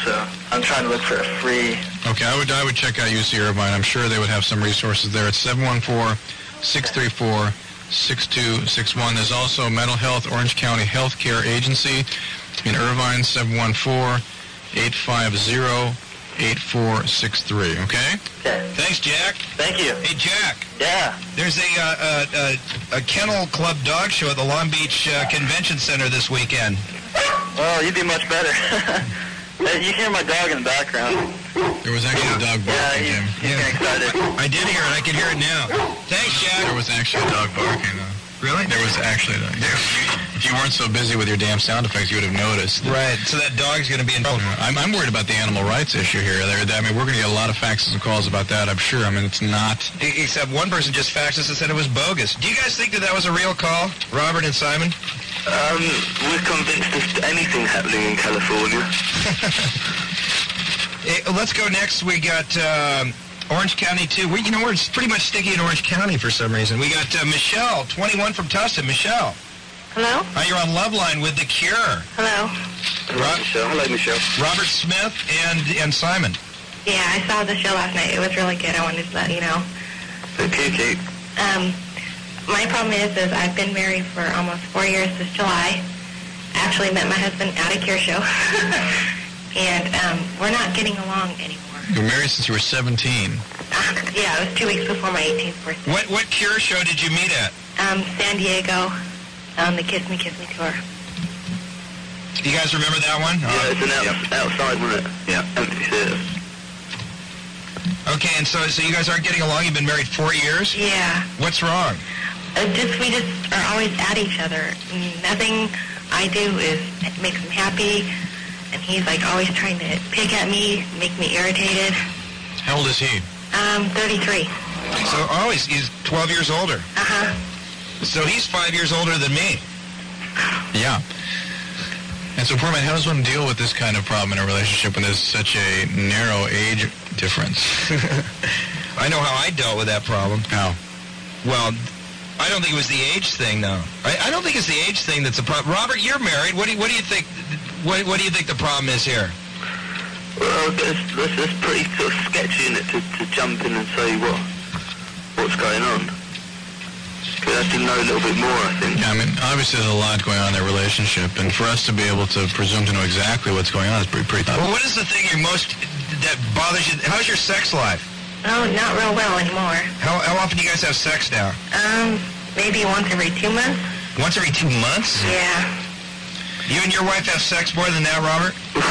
so I'm trying to look for a free... Okay, I would check out UC Irvine. I'm sure they would have some resources there. It's 714-634-6261. There's also Mental Health Orange County Healthcare Agency in Irvine, 714-850-8463, okay? Okay. Thanks, Jack. Thank you. Hey, Jack. Yeah. There's a Kennel Club dog show at the Long Beach Convention Center this weekend. Oh, you do much better. You hear my dog in the background. There was actually a dog barking, Jim. He's getting excited. I did hear it. I can hear it now. Thanks, Jack. There was actually a dog barking. Really? There was actually a dog. If you weren't so busy with your damn sound effects, you would have noticed. Right. So that dog's going to be in trouble. I'm worried about the animal rights issue here. I mean, we're going to get a lot of faxes and calls about that, I'm sure. I mean, it's not... Except one person just faxed us and said it was bogus. Do you guys think that was a real call, Robert and Simon? We're convinced there's anything happening in California. Let's go next. We got Orange County, too. We're pretty much sticky in Orange County for some reason. We got Michelle, 21 from Tustin. Michelle. Hello? You're on Loveline with The Cure. Hello. Hello, Michelle. Robert Smith and Simon. Yeah, I saw the show last night. It was really good. I wanted to let you know. Okay. My problem is I've been married for almost 4 years this July. I actually met my husband at a Cure show. And we're not getting along anymore. You were married since you were 17. Yeah, it was 2 weeks before my 18th birthday. What Cure show did you meet at? San Diego, on the Kiss Me tour. You guys remember that one? Yeah, it's outside, wasn't it? Yeah, empty theater. Okay, and so you guys aren't getting along? You've been married 4 years? Yeah. What's wrong? We just are always at each other. Nothing I do makes him happy, and he's like always trying to pick at me, make me irritated. How old is he? 33. So, he's 12 years older. Uh-huh. So he's 5 years older than me. Yeah. And so, poor man, how does one deal with this kind of problem in a relationship when there's such a narrow age difference? I know how I dealt with that problem. How? Well, I don't think it was the age thing, though. I don't think it's the age thing that's a problem. Robert, you're married. What do you think? What do you think the problem is here? Well, it's pretty sort of sketchy, isn't it, to jump in and say what's going on. Because I have to know a little bit more, I think. Yeah, I mean, obviously there's a lot going on in their relationship, and for us to be able to presume to know exactly what's going on is pretty tough. Well, what is the thing that bothers you? How's your sex life? Oh, not real well anymore. How often do you guys have sex now? Maybe once every 2 months. Once every 2 months? Yeah. You and your wife have sex more than that, Robert?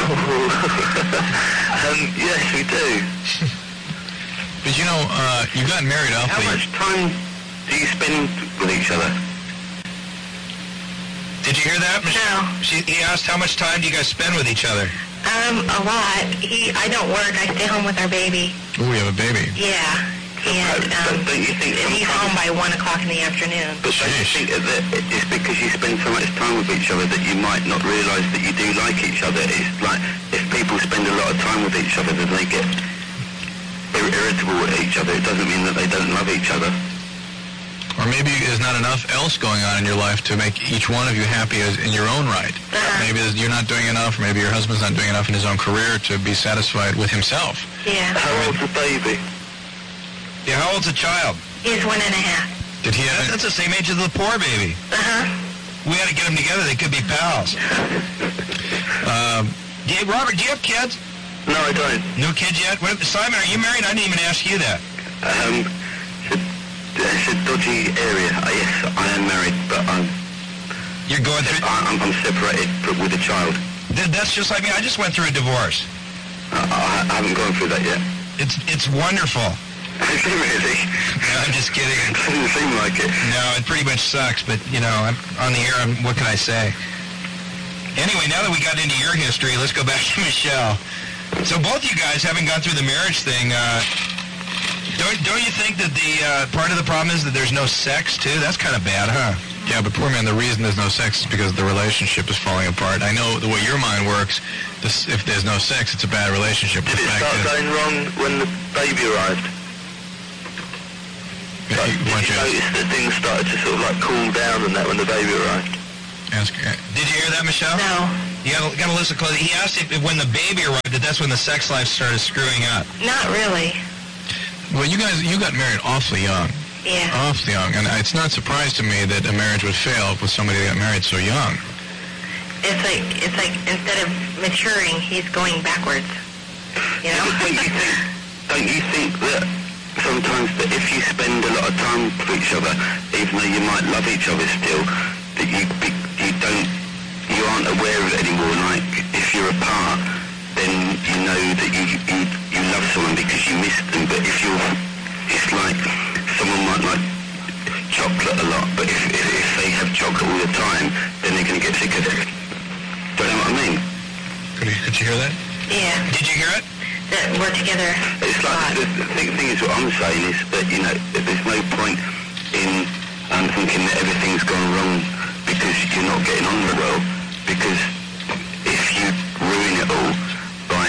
Yes, we do. But you know, you got married awfully. How much time do you spend with each other? Did you hear that, Michelle? No. He asked how much time do you guys spend with each other? A lot. I don't work. I stay home with our baby. Oh, we have a baby. Yeah. And don't you think he's home by 1 o'clock in the afternoon. But don't you think that it's because you spend so much time with each other that you might not realise that you do like each other? It's like if people spend a lot of time with each other, then they get irritable at each other. It doesn't mean that they don't love each other. Or maybe there's not enough else going on in your life to make each one of you happy in your own right. Maybe you're not doing enough, or maybe your husband's not doing enough in his own career to be satisfied with himself. Yeah. How old's the baby? Yeah, how old's the child? He's 1.5. Did he have That's the same age as the poor baby. Uh-huh. We had to get them together. They could be pals. Robert, do you have kids? No, I don't. No kids yet? Simon, are you married? I didn't even ask you that. It's a dodgy area. Yes, I am married, but You're going through... I'm separated with a child. That's just like me. I just went through a divorce. I haven't gone through that yet. It's wonderful. Really? No, I'm just kidding. It doesn't seem like it. No, it pretty much sucks, but, I'm on the air. What can I say? Anyway, now that we got into your history, let's go back to Michelle. So both you guys, having gone through the marriage thing, don't you think that the part of the problem is that there's no sex, too? That's kind of bad, huh? Yeah, but poor man, the reason there's no sex is because the relationship is falling apart. I know the way your mind works, if there's no sex, it's a bad relationship. Did it start going wrong when the baby arrived? Did you notice that things started to sort of like cool down and that when the baby arrived? Did you hear that, Michelle? No. You got to listen closely. He asked if when the baby arrived, that's when the sex life started screwing up. Not really. Well, you got married awfully young. Yeah. Awfully young. And it's not a surprise to me that a marriage would fail with somebody that got married so young. It's like instead of maturing, he's going backwards. You know? Don't you think that sometimes that if you spend a lot of time with each other, even though you might love each other still, that you aren't aware of it anymore? Like, if you're apart, then you know that you love someone because you miss them. But if it's like someone might like chocolate a lot, but if they have chocolate all the time, then they're going to get sick of it. Do you know what I mean? Could you hear that? Yeah. Did you hear it? That we're together. It's like the thing is, what I'm saying is that there's no point in thinking that everything's gone wrong because you're not getting on very well. Because if you ruin it all by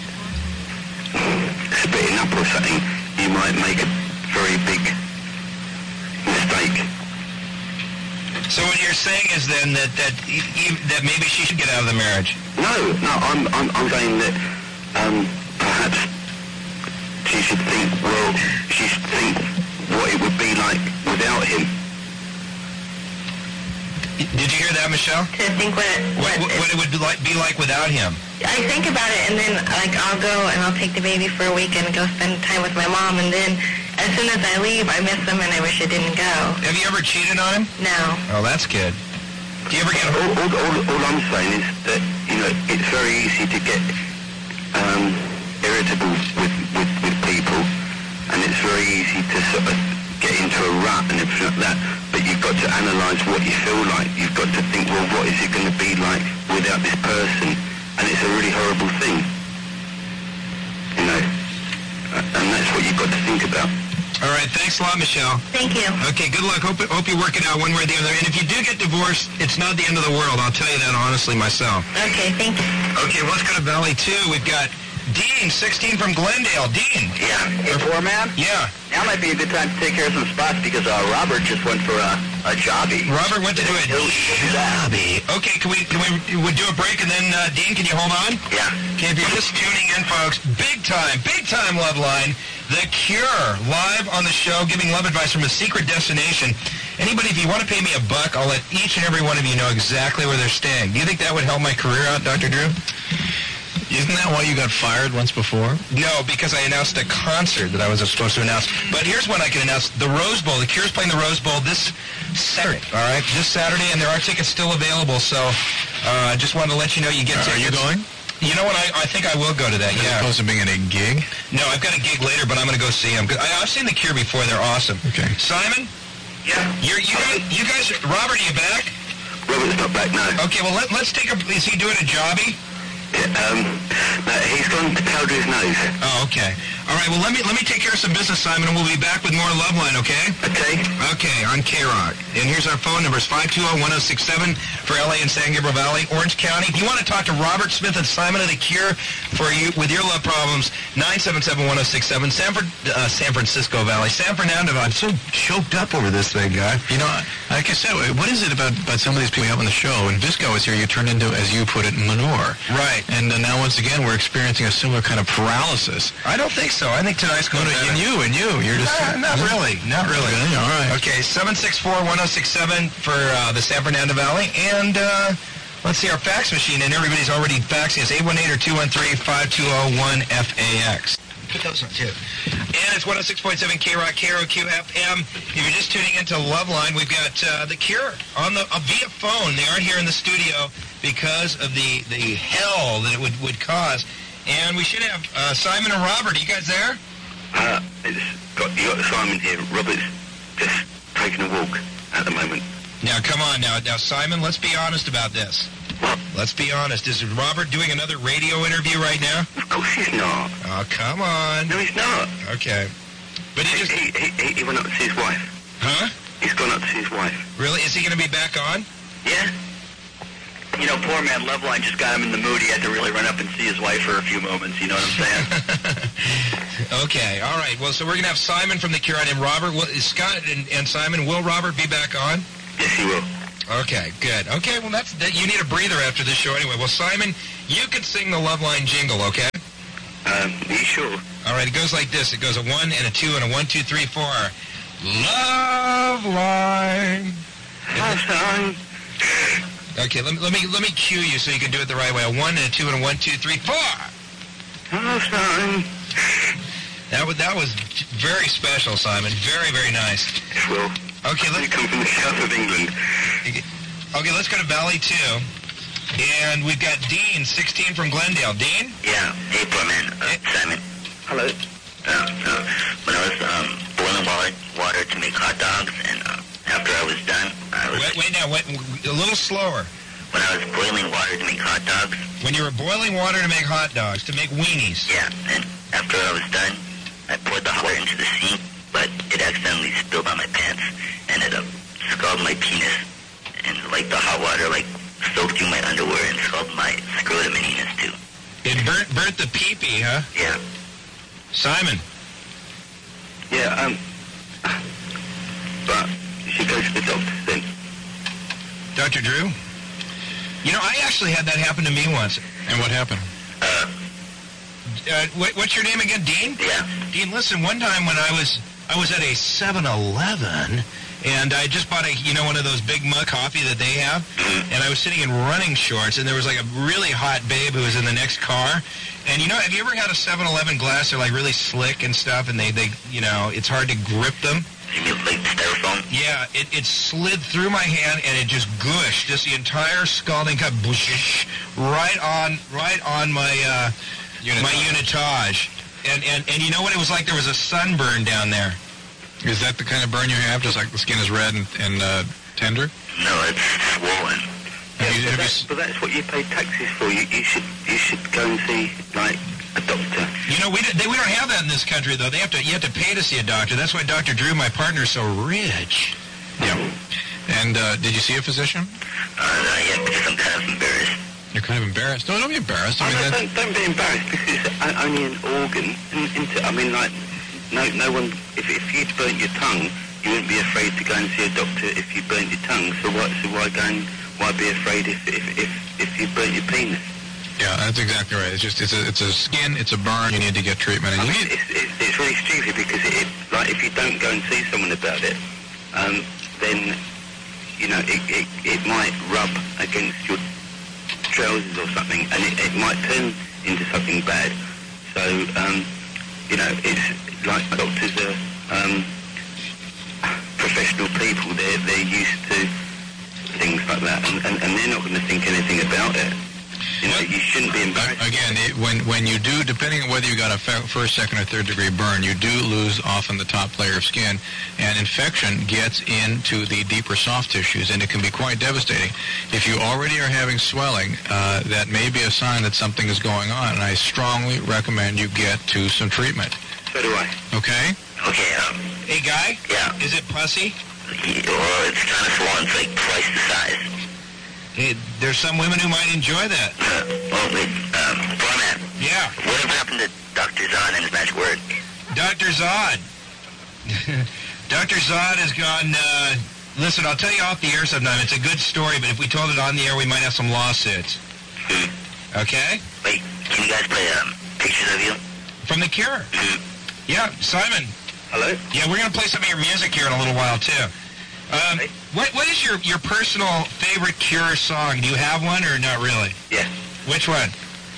splitting up or something, you might make a very big mistake. So what you're saying is then that maybe she should get out of the marriage? No, I'm saying that perhaps she should think what it would be like without him. Did you hear that, Michelle? To think what it would be like without him. I think about it, and then I'll go and I'll take the baby for a week and go spend time with my mom, and then as soon as I leave, I miss him and I wish I didn't go. Have you ever cheated on him? No. Oh, that's good. Do you ever get all I'm saying is that it's very easy to get irritable with people, and it's very easy to sort of get into a rut and everything like that. But you've got to analyse what you feel like. You've got to think, well, what is it going to be like without this person? And it's a really horrible thing, and that's what you've got to think about. All right, thanks a lot, Michelle. Thank you. Okay, good luck. Hope you work it out one way or the other. And if you do get divorced, it's not the end of the world. I'll tell you that honestly myself. Okay, thank you. Okay, let's go to Valley 2. We've got Dean, 16 from Glendale. Dean. Yeah. Hey, Foreman? Yeah. Now might be a good time to take care of some spots because Robert just went for a jobby. Robert went to do a jobby. Okay, can we do a break and then, Dean, can you hold on? Yeah. Okay, if you're just tuning in, folks, big time love line. The Cure, live on the show, giving love advice from a secret destination. Anybody, if you want to pay me $1, I'll let each and every one of you know exactly where they're staying. Do you think that would help my career out, Dr. Drew? Isn't that why you got fired once before? No, because I announced a concert that I was supposed to announce. But here's what I can announce. The Rose Bowl. The Cure's playing the Rose Bowl this Saturday, all right? This Saturday, and there are tickets still available. So I just wanted to let you know you get tickets. Are you going? You know what? I think I will go to that, yeah. As opposed to being at a gig? No, I've got a gig later, but I'm going to go see them. I've seen The Cure before. They're awesome. Okay. Simon? Yeah. You guys, Robert, are you back? Robert's not back, no. Okay, well, let's take a... Is he doing a jobby? No, he's gone to powder his nose. Oh, okay. All right, well, let me take care of some business, Simon, and we'll be back with more Love Line, okay? Okay. Okay, on K-Rock. And here's our phone numbers, 520-1067 for L.A. and San Gabriel Valley, Orange County. If you want to talk to Robert Smith and Simon of The Cure for you with your love problems, 977-1067, San Francisco Valley. San Fernando, I'm so choked up over this thing, guy. You know, like I said, what is it about some of these people we have on the show? When Visco was here, you turned into, as you put it, manure. Right. And now, once again, we're experiencing a similar kind of paralysis. I don't think so. I think tonight's going to be... And you. You're just... Not really. Okay, all right. Okay, 764-1067 for the San Fernando Valley. And let's see, our fax machine, and everybody's already faxing us, 818 or 213-5201-FAX. Put those on, too. And it's 106.7 K-Rock, KROQ FM. If you're just tuning into Love Line, we've got The Cure on via phone. They aren't here in the studio because of the hell that it would cause. And we should have Simon and Robert. Are you guys there? You got Simon here. Robert's just taking a walk at the moment. Now, come on. Now, Simon, let's be honest about this. What? Let's be honest. Is Robert doing another radio interview right now? Of course he's not. Oh, come on. No, he's not. Okay. But he just... He went up to see his wife. Huh? He's gone up to see his wife. Really? Is he going to be back on? Yeah. You know, poor man, Loveline just got him in the mood. He had to really run up and see his wife for a few moments. You know what I'm saying? Okay. All right. Well, so we're going to have Simon from The Cure and Robert. Scott and Simon, will Robert be back on? Yes, he will. Okay, good. Okay, well, you need a breather after this show anyway. Well, Simon, you could sing the Loveline jingle, okay? Are you sure? All right, it goes like this. It goes a 1 and a 2 and a 1, 2, 3, 4. Loveline. Okay, let me cue you so you can do it the right way. A 1 and a 2 and a 1, 2, 3, 4. That was very special, Simon. Very, very nice. Well, okay, you come from the south of England. Okay, let's go to Valley 2. And we've got Dean, 16 from Glendale. Dean? Yeah. Hey, poor man. Simon. Hello. When I was boiling water to make hot dogs, and after I was done, Wait, a little slower. When I was boiling water to make hot dogs. When you were boiling water to make hot dogs, to make weenies. Yeah, and after I was done, I poured the hot water into the sink, but it accidentally spilled on my pants, and it scalded my penis. And like the hot water, soaked through my underwear and scalded my scrotum and anus too. It burnt the pee-pee, huh? Yeah. Simon. Yeah, but you should go to the doctor then. Dr. Drew? You know, I actually had that happen to me once. And what happened? What's your name again, Dean? Yeah. Dean, listen, one time when I was at a 7-Eleven, and I just bought one of those big mug coffee that they have, and I was sitting in running shorts, and there was like a really hot babe who was in the next car. And have you ever had a 7-Eleven glass? They're like really slick and stuff, and they it's hard to grip them. You mean like styrofoam? Yeah, it slid through my hand, and it just gushed, just the entire scalding cup, right on my unitage. And you know what it was like? There was a sunburn down there. Is that the kind of burn you have? Just like the skin is red and tender? No, it's swollen. But that's what you pay taxes for. You should go and see a doctor. We don't have that in this country though. You have to pay to see a doctor. That's why Dr. Drew, my partner, is so rich. Yeah. And did you see a physician? Not yet, because I'm kind of embarrassed. You're kind of embarrassed. No, don't be embarrassed. Don't be embarrassed because it's only an organ. No one. If you'd burnt your tongue, you wouldn't be afraid to go and see a doctor if you burnt your tongue. So why go and why be afraid if you burnt your penis? Yeah, that's exactly right. It's a skin. It's a burn. You need to get treatment. And it's really stupid because if you don't go and see someone about it, then it might rub against your trousers or something, and it might turn into something bad. So it's like doctors are professional people. They're used to things like that, and they're not going to think anything about it. You shouldn't be embarrassed. Again, when you do, depending on whether you got a first, second, or third degree burn, you do lose often the top layer of skin, and infection gets into the deeper soft tissues, and it can be quite devastating. If you already are having swelling, that may be a sign that something is going on, and I strongly recommend you get to some treatment. So do I. Okay? Okay, Hey, Guy? Yeah. Is it pussy? Well, it's kind of swollen. It's like twice the size. There's some women who might enjoy that. Format. Yeah. Whatever happened to Dr. Zod and his magic word? Dr. Zod. Dr. Zod has gone, listen, I'll tell you off the air sometime. It's a good story, but if we told it on the air, we might have some lawsuits. Okay? Wait, can you guys play pictures of you? From The Cure. Yeah, Simon. Hello? Yeah, we're going to play some of your music here in a little while, too. What is your personal favorite Cure song? Do you have one or not really? Yeah. Which one?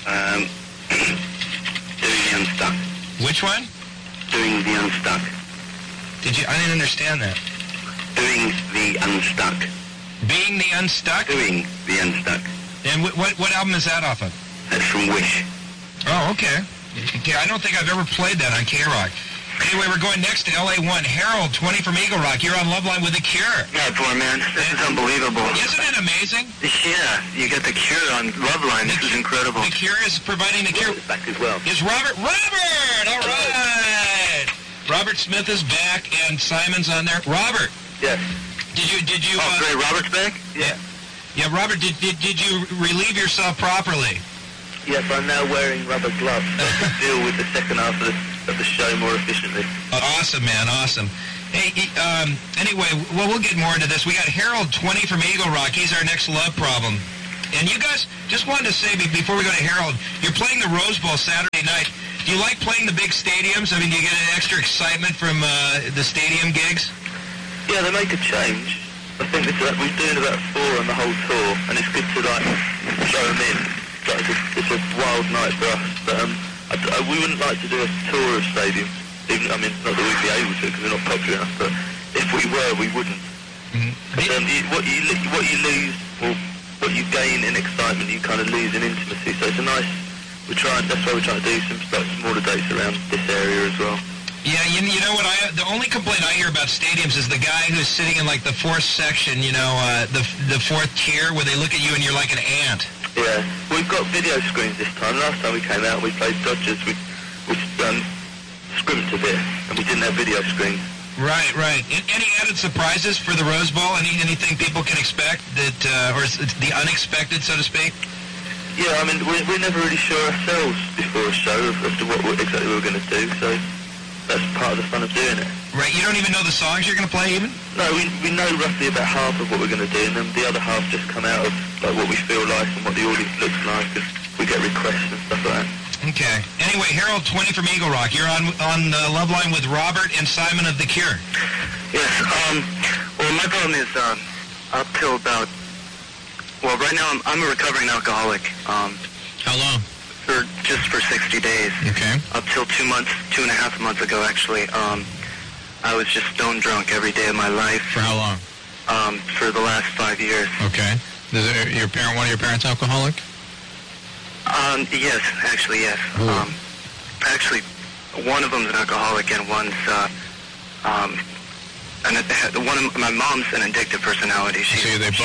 Doing the Unstuck. Which one? Doing the Unstuck. I didn't understand that. Doing the Unstuck. Being the Unstuck? Doing the Unstuck. And what album is that off of? That's from Wish. Oh, okay. Okay, I don't think I've ever played that on K-Rock. Anyway, we're going next to LA1. Harold, 20 from Eagle Rock. You're on Loveline with The Cure. Yeah, poor man. This is unbelievable. Isn't it amazing? Yeah, you got The Cure on Loveline. This is incredible. The Cure is providing The Cure. Back as well. Is Robert? Robert! All right. Robert Smith is back, and Simon's on there. Robert. Yes. Did you? Oh, great. Robert's back? Yeah. Yeah, Robert. Did you relieve yourself properly? Yes, I'm now wearing rubber gloves to deal with the second half of the show more efficiently. Awesome, man, awesome. Hey, anyway, well, we'll get more into this. We got Harold 20 from Eagle Rock. He's our next love problem. And you guys, just wanted to say before we go to Harold, you're playing the Rose Bowl Saturday night. Do you like playing the big stadiums? I mean, do you get an extra excitement from the stadium gigs? Yeah, they make a change. I think we're doing about 4 on the whole tour, and it's good to show them in. It's a wild night for us, but we wouldn't like to do a tour of stadiums. Even, I mean, not that we'd be able to because we're not popular enough, but if we were, we wouldn't. Mm-hmm. But, what you lose, or what you gain in excitement, you kind of lose in intimacy. So it's a nice. That's why we're trying to do some smaller dates around this area as well. Yeah, you know what? The only complaint I hear about stadiums is the guy who's sitting in like the 4th section, the 4th tier, where they look at you and you're like an ant. Yeah, we've got video screens this time. Last time we came out, we played Dodgers. We scrimped a bit, and we didn't have video screens. Right. Any added surprises for the Rose Bowl? Anything people can expect or the unexpected, so to speak? Yeah, I mean, we're never really sure ourselves before a show as to what exactly we're going to do, so that's part of the fun of doing it. Right, you don't even know the songs you're going to play even? No, we know roughly about half of what we're going to do, and then the other half just come out of what we feel like and what the audience looks like, and we get requests and stuff like that. Okay. Anyway, Harold 20 from Eagle Rock. You're on the Love Line with Robert and Simon of The Cure. Yes, well, my problem is up till about, well, right now I'm a recovering alcoholic. How long? For 60 days. Okay. Up till 2.5 months ago, actually. I was just stone drunk every day of my life. For how long? For the last 5 years. Okay. Is one of your parents alcoholic? Yes, actually, yes. Actually, one of them's an alcoholic and one's, my mom's an addictive personality. So they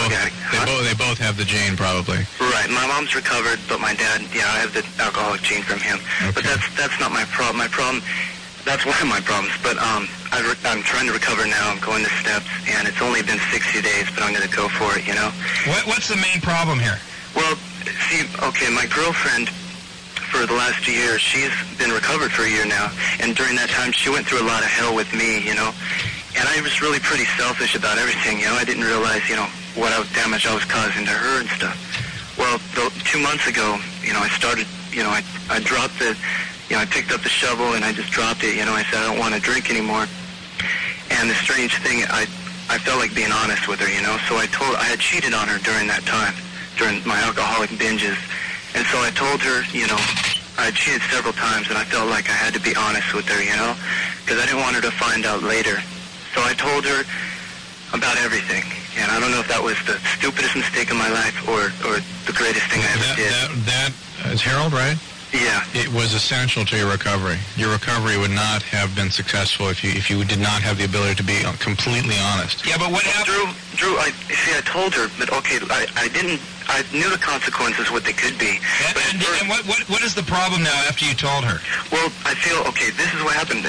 both have the gene, probably. Right. My mom's recovered, but my dad, I have the alcoholic gene from him. Okay. But that's not my problem. My problem, that's one of my problems. But I'm trying to recover now. I'm going to steps, and it's only been 60 days, but I'm going to go for it. What's the main problem here? Well, see, okay, my girlfriend, for the last year, she's been recovered for a year now, and during that time, she went through a lot of hell with me, and I was really pretty selfish about everything, I didn't realize, what damage I was causing to her and stuff. Well, 2 months ago, I started, I dropped the, I picked up the shovel and I just dropped it, I said, I don't want to drink anymore. And the strange thing, I felt like being honest with her, so I had cheated on her during that time, during my alcoholic binges. And so I told her, I cheated several times, and I felt like I had to be honest with her, because I didn't want her to find out later. So I told her about everything, and I don't know if that was the stupidest mistake of my life or the greatest thing I ever did. That is Harold, right? Yeah. It was essential to your recovery. Your recovery would not have been successful if you did not have the ability to be completely honest. Yeah, but what happened? Drew, I told her, but okay, I knew the consequences, what they could be. And what is the problem now after you told her? Well, I feel, okay, this is what happened.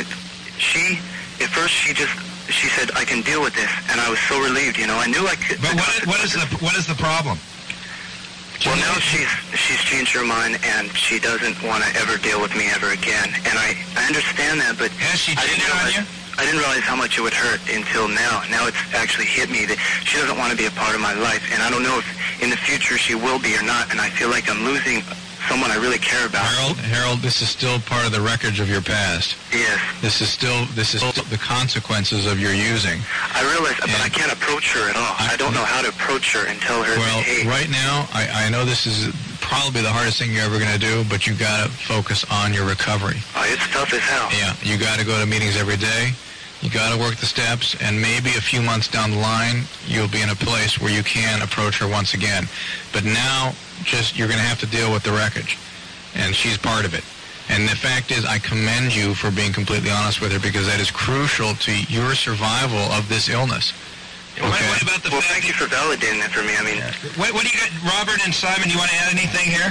At first she said, I can deal with this, and I was so relieved, I knew I could. But what is the problem? Well, now she's changed her mind, and she doesn't want to ever deal with me ever again. And I understand that, but has she cheated on you? I didn't realize how much it would hurt until now. Now it's actually hit me that she doesn't want to be a part of my life, and I don't know if in the future she will be or not, and I feel like I'm losing someone I really care about. Harold, this is still part of the wreckage of your past. Yes. This is still the consequences of your using. I realize, but I can't approach her at all. I don't know how to approach her and tell her, well, hey. Right now, I know this is probably the hardest thing you're ever going to do, but you got to focus on your recovery. Oh, it's tough as hell. Yeah, you got to go to meetings every day. You got to work the steps, and maybe a few months down the line, you'll be in a place where you can approach her once again. But now, you're going to have to deal with the wreckage, and she's part of it. And the fact is, I commend you for being completely honest with her, because that is crucial to your survival of this illness. Okay. What about the fact? Thank you for validating that for me. I mean, what do you got, Robert and Simon? Do you want to add anything here?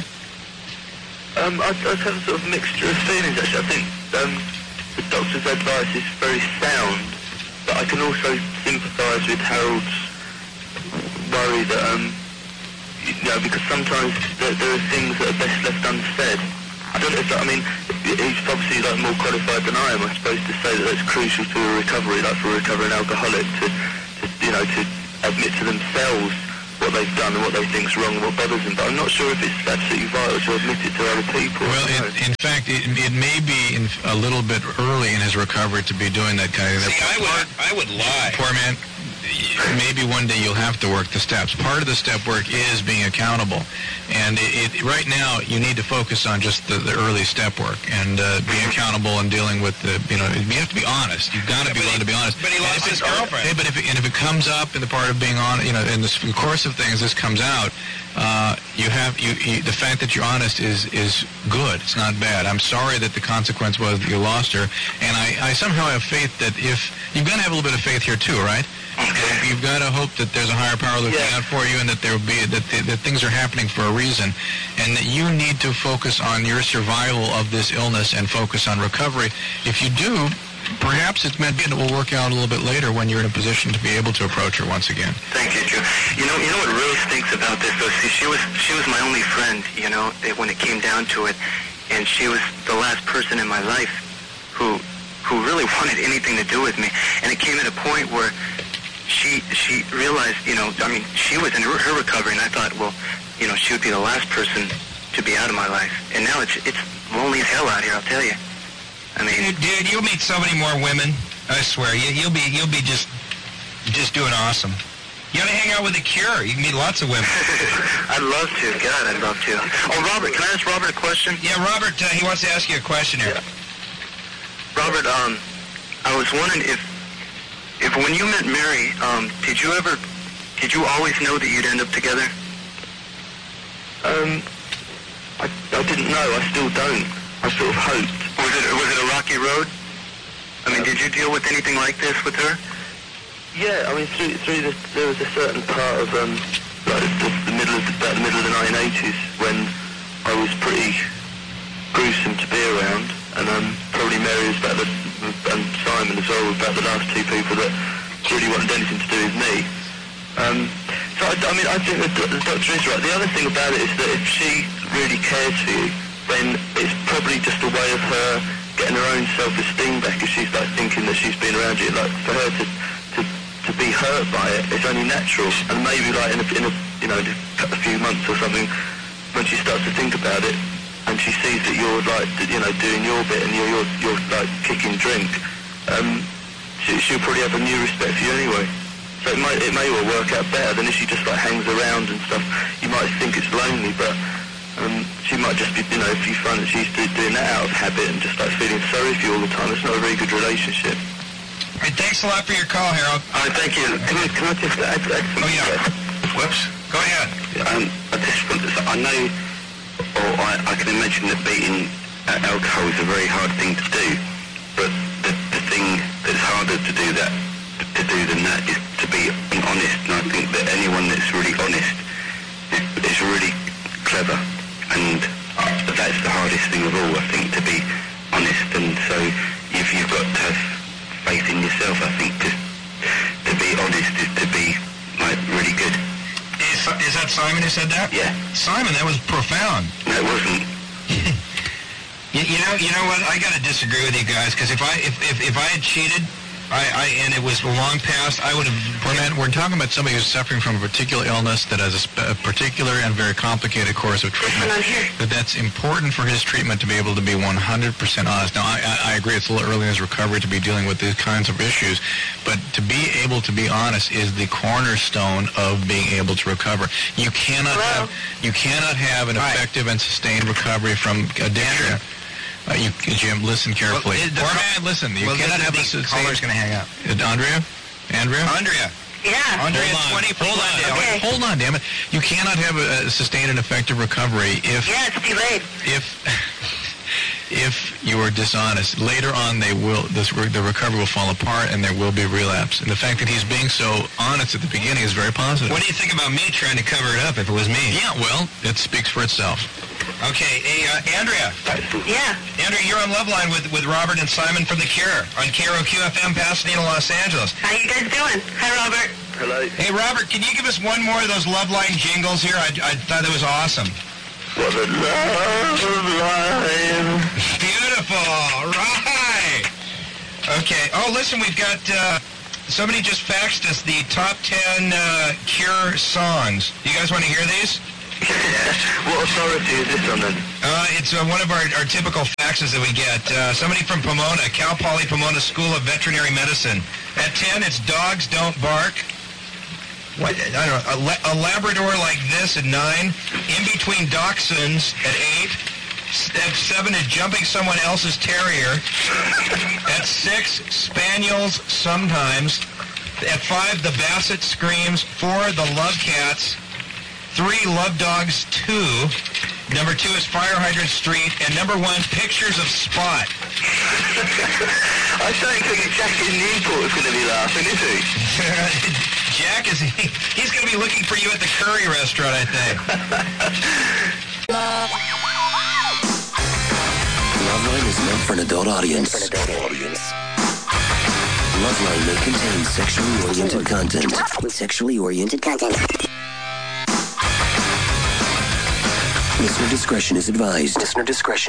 I have a sort of mixture of feelings, actually. I think the doctor's advice is very sound, but I can also sympathise with Harold's worry that because sometimes there are things that are best left unsaid. I don't know if that, I mean, he's obviously like more qualified than I am, I suppose, to say that that's crucial to a recovery, like for a recovering alcoholic to admit to themselves what they've done and what they think's wrong and what bothers them. But I'm not sure if it's absolutely vital to admit it to other people. Well, in fact, it may be a little bit early in his recovery to be doing that kind of thing. See, I would lie. Poor man. Maybe one day you'll have to work the steps. Part of the step work is being accountable. And right now, you need to focus on just the early step work and being accountable and dealing with you have to be honest. You've got to be willing to be honest. But he lost his girlfriend. Hey, but if it comes up in the part of being on, in the course of things, this comes out, the fact that you're honest is good. It's not bad. I'm sorry that the consequence was that you lost her. And I somehow have faith that if, you've got to have a little bit of faith here too, right? You've got to hope that there's a higher power looking out for you, and that there will be that things are happening for a reason, and that you need to focus on your survival of this illness and focus on recovery. If you do, perhaps it's meant it will work out a little bit later when you're in a position to be able to approach her once again. Thank you, Drew. You know what really stinks about this, though. See, she was my only friend. When it came down to it, and she was the last person in my life who really wanted anything to do with me. And it came at a point where she realized, she was in her recovery, and I thought, well, she would be the last person to be out of my life. And now it's lonely as hell out here, I'll tell you. I mean, dude, you'll meet so many more women. I swear, you'll be just doing awesome. You gotta hang out with The Cure. You can meet lots of women. I'd love to. God, I'd love to. Oh, Robert, can I ask Robert a question? Yeah, Robert, he wants to ask you a question here. Yeah. Robert, I was wondering if when you met Mary, did you always know that you'd end up together? I didn't know. I still don't. I sort of hoped. Was it a rocky road? I mean, did you deal with anything like this with her? Yeah, I mean, there was a certain part of about the middle of the 1980s when I was pretty gruesome to be around, and probably Mary was about and Simon as well were about the last two people that really wanted anything to do with me. So I think the doctor is right. The other thing about it is that if she really cares for you, then it's probably just a way of her getting her own self-esteem back. If she's like thinking that she's been around you, like for her to be hurt by it, it's only natural. And maybe like in a few months or something, when she starts to think about it, and she sees that you're like doing your bit and you're like kicking drink, she'll probably have a new respect for you anyway. So it may well work out better than if she just like hangs around and stuff. You might think it's lonely, but she might just be, if you find that she's doing that out of habit and just like feeling sorry for you all the time, it's not a very good relationship. Hey, thanks a lot for your call, Harold. All right, thank you. Can I just add something? Oh, yeah. Whoops. Go ahead. I just want to say, I know, or I can imagine that beating alcohol is a very hard thing to do, but the thing that's harder to do than that is to be honest, and I think that anyone that's really honest is really clever, and that's the hardest thing of all, I think, to be honest. And so if you've got to have faith in yourself, I think to be honest is to be like really good. Is that Simon who said that? Yeah. Simon, that was profound. No, it wasn't. You know what? I got to disagree with you guys, because if I had cheated, and it was long past, I would have... We're talking about somebody who's suffering from a particular illness that has a particular and very complicated course of treatment. That's important for his treatment to be able to be 100% honest. Now, I agree it's a little early in his recovery to be dealing with these kinds of issues, but to be able to be honest is the cornerstone of being able to recover. You cannot have an effective and sustained recovery from addiction. Jim, listen carefully. Listen. You cannot have this. Caller's going to hang up. Andrea? Yeah. Andrea, 24. Hold on, damn it. You cannot have a sustained and effective recovery if... Yeah, it's delayed. If you are dishonest. Later on, the recovery will fall apart and there will be relapse. And the fact that he's being so honest at the beginning is very positive. What do you think about me trying to cover it up if it was me? Yeah, well, it speaks for itself. Okay, hey, Andrea. Yeah. Andrea, you're on Love Line with Robert and Simon from The Cure on KROQ FM, Pasadena, Los Angeles. How you guys doing? Hi, Robert. Hello. Hey, Robert, can you give us one more of those Loveline jingles here? I thought that was awesome. For the Loveline. Beautiful. All right. Okay. Oh, listen, we've got... somebody just faxed us the top 10 Cure songs. Do you guys want to hear these? What authority is this on then? It's one of our typical faxes that we get. Somebody from Pomona, Cal Poly Pomona School of Veterinary Medicine. At 10, it's Dogs Don't Bark. What? I don't know. A Labrador Like This at 9. In Between Dachshunds at 8. At 7 is Jumping Someone Else's Terrier. At 6, Spaniels Sometimes. At 5, The Basset Screams. 4, The Love Cats. 3, Love Dogs 2. Number 2 is Fire Hydrant Street. And number 1, Pictures of Spot. I don't think Jack in Newport is going to be laughing, is he? Jack he's going to be looking for you at the curry restaurant, I think. Loveline is meant for an adult audience. Loveline may contain sexually oriented content. Listener discretion is advised. This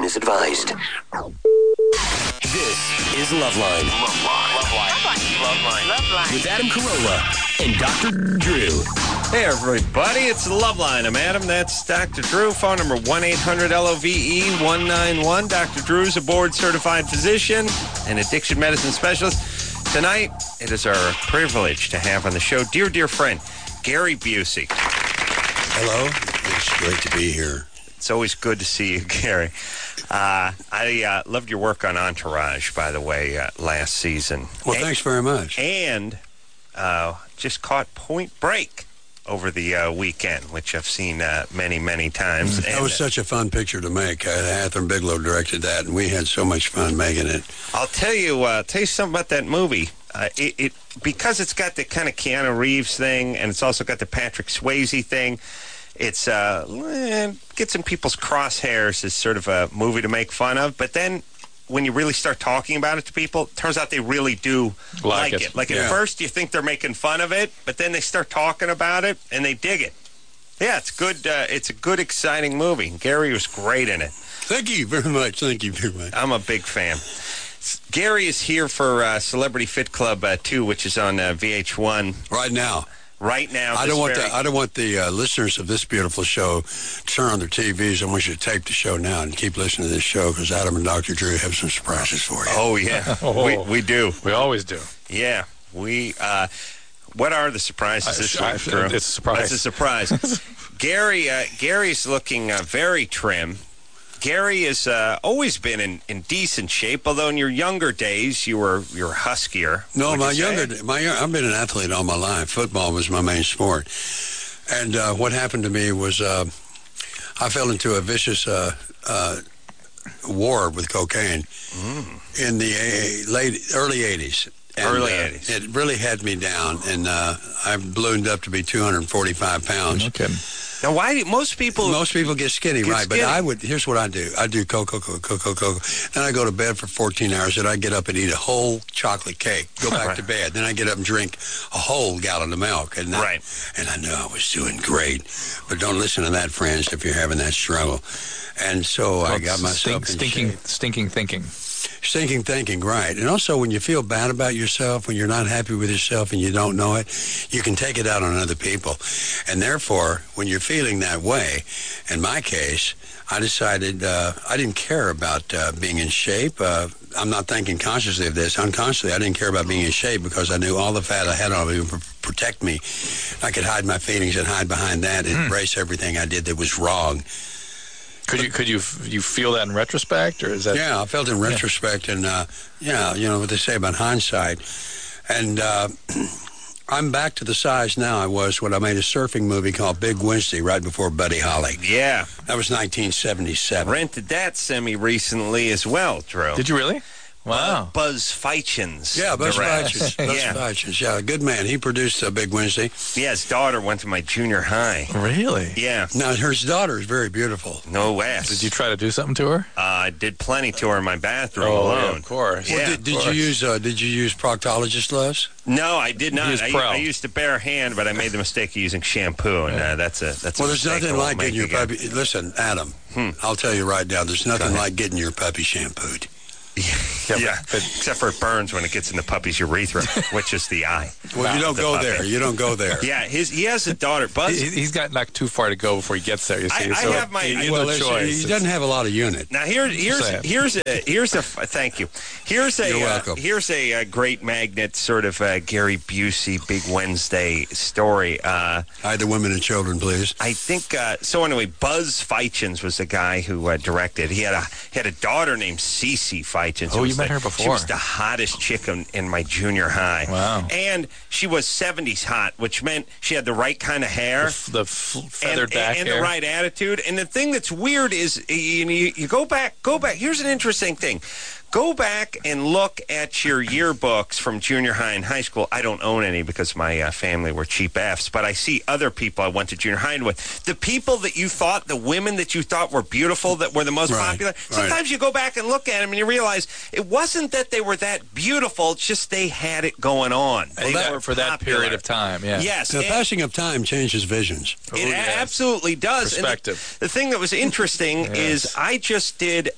is Loveline. Loveline. With Adam Carolla and Dr. Drew. Hey, everybody. It's Loveline. I'm Adam. That's Dr. Drew. Phone number 1-800-LOVE-191. Dr. Drew is a board-certified physician and addiction medicine specialist. Tonight, it is our privilege to have on the show dear friend, Gary Busey. Hello. It's great to be here. It's always good to see you, Gary. I loved your work on Entourage, by the way, last season. Well, thanks very much. And just caught Point Break over the weekend, which I've seen many times. That was such a fun picture to make. Catherine Bigelow directed that, and we had so much fun making it. I'll tell you something about that movie. It because it's got the kind of Keanu Reeves thing, and it's also got the Patrick Swayze thing. It's gets in people's crosshairs as sort of a movie to make fun of, but then when you really start talking about it to people, it turns out they really do like it. Like at first you think they're making fun of it, but then they start talking about it and they dig it. Yeah, it's good. It's a good, exciting movie. Gary was great in it. Thank you very much. I'm a big fan. Gary is here for Celebrity Fit Club 2, which is on VH1 right now. Right now, I don't want the listeners of this beautiful show to turn on their TVs. I want you to tape the show now and keep listening to this show because Adam and Dr. Drew have some surprises for you. Oh yeah, we do. We always do. Yeah, we. What are the surprises this week, Drew? It's a surprise. It's a surprise. Gary's looking very trim. Gary has always been in decent shape, although in your younger days you were huskier. No, I've been an athlete all my life. Football was my main sport. And what happened to me was I fell into a vicious war with cocaine in the early 80s. And, it really had me down, and I ballooned up to be 245 pounds. Okay. Now, why most people get skinny, right? Skinny. But here's what I do. I do coke. Then I go to bed for 14 hours. Then I get up and eat a whole chocolate cake. Go back to bed. Then I get up and drink a whole gallon of milk. And I knew I was doing great. But don't listen to that, friends, if you're having that struggle. And so I got myself in shape. Stinking thinking. Stinking thinking, right. And also when you feel bad about yourself, when you're not happy with yourself and you don't know it, you can take it out on other people. And therefore, when you're feeling that way, in my case, I decided I didn't care about being in shape. I'm not thinking consciously of this. Unconsciously, I didn't care about being in shape because I knew all the fat I had on me would protect me. I could hide my feelings and hide behind that and embrace everything I did that was wrong. Could you feel that in retrospect, or is that? Yeah, I felt in retrospect, and you know what they say about hindsight. And I'm back to the size now I was when I made a surfing movie called Big Wednesday right before Buddy Holly. Yeah, that was 1977. Rented that semi recently as well, Drew. Did you really? Wow. Buzz Feichens. Yeah, Buzz directs. Feichens. Buzz Feichens. Yeah, good man. He produced Big Wednesday. Yeah, his daughter went to my junior high. Really? Yeah. Now, her daughter is very beautiful. No ass. Did you try to do something to her? I did plenty to her in my bathroom Yeah, alone. of course. Well, Yeah, did you use proctologist gloves? No, I did not. used I Pro. used a bare hand, but I made the mistake of using shampoo, and that's a Well, there's mistake nothing I won't like getting make your again. puppy. Listen, Adam, I'll tell you right now, there's nothing like getting your puppy shampooed. Yeah, except for it burns when it gets in the puppy's urethra, which is the eye. Well, you don't The go puppy. there. You don't go there. Yeah, he has a daughter, Buzz. He's got not too far to go before he gets there, you see. I so have my- you Well, no listen, choice. he doesn't have a lot of unit. Now here's a thank you. Here's a You're welcome. here's a great magnet sort of Gary Busey Big Wednesday story. Hide the women and children, please. I think so. Anyway, Buzz Feichens was the guy who directed. He had a daughter named Cece Feichens. Oh, who you was met the- her She before. was the hottest chick in my junior high. Wow. And she was 70s hot, which meant she had the right kind of hair. The feathered back and hair. the right attitude. And the thing that's weird is you go back. Here's an interesting thing. Go back and look at your yearbooks from junior high and high school. I don't own any because my family were cheap Fs, but I see other people I went to junior high with. The people that you thought, the women that you thought were beautiful, that were the most Right, popular, right. sometimes you go back and look at them and you realize it wasn't that they were that beautiful, it's just they had it going on. They were for that popular. period of time, yeah. Yes. The and- passing of time changes visions. it yes. absolutely does. And Perspective. the thing that was interesting Yes. is I just did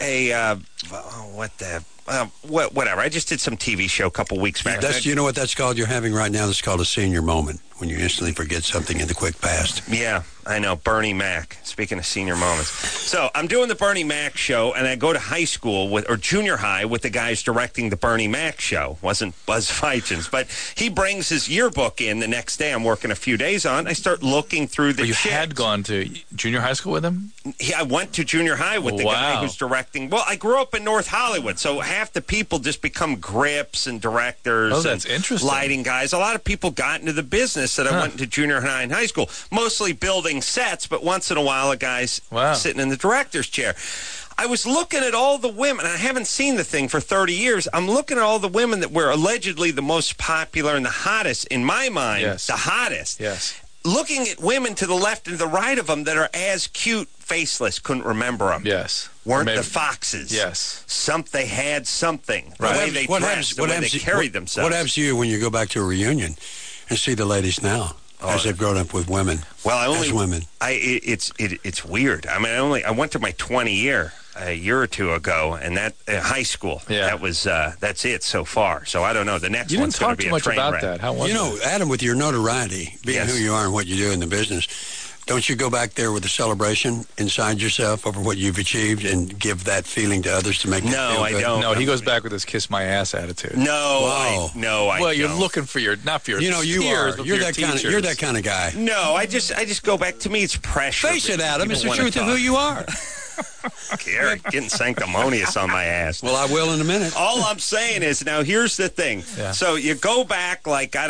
whatever. I just did some TV show a couple weeks back. You know what that's called? You're having right now. That's called a senior moment, when you instantly forget something in the quick past. Yeah, I know. Bernie Mac. Speaking of senior moments. So I'm doing the Bernie Mac show, and I go to high school or junior high with the guys directing the Bernie Mac show. Wasn't Buzz Feichens, but he brings his yearbook in the next day. I'm working a few days on. I start looking through the But you chicks. had gone to junior high school with him? I went to junior high with the guy Wow. who's directing. Well, I grew up in North Hollywood, so half the people just become grips and directors. Oh, that's and interesting. Lighting guys. A lot of people got into the business that I went to junior high and high school, mostly building sets, but once in a while a guy's sitting in the director's chair. I was looking at all the women. I haven't seen the thing for 30 years. I'm looking at all the women that were allegedly the most popular and the hottest, in my mind, Yes. the hottest. Yes. Looking at women to the left and the right of them that are as cute, faceless, couldn't remember them. Yes. Weren't Maybe- the foxes. Yes. They had something. The Right. way they dressed, the way they carried themselves. What happens to you when you go back to a reunion and see the ladies now as they've grown up with women? Well, as women. It's weird. I mean, I went to my 20 year a year or two ago, and that high school. Yeah. That was that's it so far. So I don't know. The next You one's didn't going talk to be too a much train about wreck. that. How was You know, it? Adam, with your notoriety, being Yes. who you are and what you do in the business, don't you go back there with a celebration inside yourself over what you've achieved and give that feeling to others to make them No, feel I good? don't. No, he goes back with his kiss my ass attitude. No, Wow. I Well, you're don't. looking for not for your You know, you peers, are. but You're for your that kind of. teachers. You're that kind of guy. No, I just go back. To me, it's pressure. Face it, Adam. It's the People truth of wanna who you are. Gary, getting sanctimonious on my ass. Well, I will in a minute. All I'm saying is, now here's the thing. Yeah. So you go back,